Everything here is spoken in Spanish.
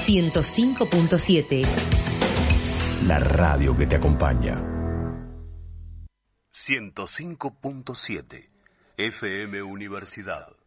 105.7. La radio que te acompaña. 105.7 FM Universidad.